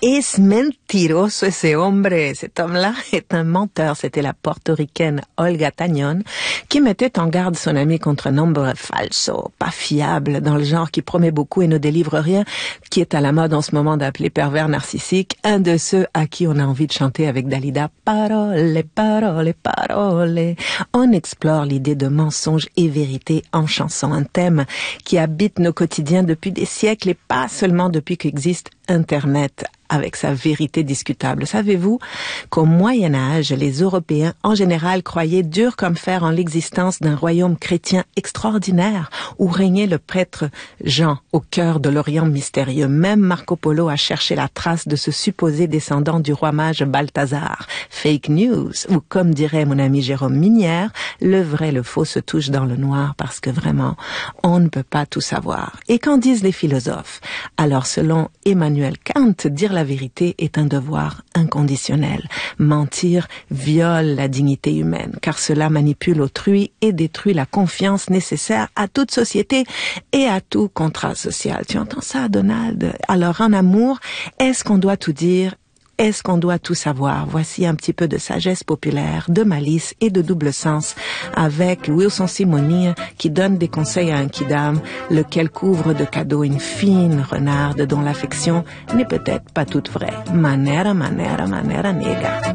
Es mentiroso ese hombre. Cet homme-là est un menteur. C'était la portoricaine Olga Tañón qui mettait en garde son ami contre un hombre falso, pas fiable, dans le genre qui promet beaucoup et ne délivre rien, qui est à la mode en ce moment d'appeler pervers narcissique, un de ceux à qui on a envie de chanter avec Dalida. Parole, parole, parole. On explore l'idée de mensonge et vérité en chanson, un thème qui habite nos quotidiens depuis des siècles et pas seulement depuis qu'existe Internet avec sa vérité discutable. Savez-vous qu'au Moyen-Âge, les Européens en général croyaient dur comme fer en l'existence d'un royaume chrétien extraordinaire où régnait le prêtre Jean au cœur de l'Orient mystérieux. Même Marco Polo a cherché la trace de ce supposé descendant du roi mage Balthazar. Fake news, ou comme dirait mon ami Jérôme Minière, le vrai, le faux se touchent dans le noir parce que vraiment, on ne peut pas tout savoir. Et qu'en disent les philosophes? Alors, selon Emmanuel Kant, dire la vérité est un devoir inconditionnel. Mentir viole la dignité humaine, car cela manipule autrui et détruit la confiance nécessaire à toute société et à tout contrat social. Tu entends ça, Donald? Alors, en amour, est-ce qu'on doit tout dire? Est-ce qu'on doit tout savoir? Voici un petit peu de sagesse populaire, de malice et de double sens avec Wilson Simonis qui donne des conseils à un kidam, lequel couvre de cadeaux une fine renarde dont l'affection n'est peut-être pas toute vraie. Manera, manera, manera nega.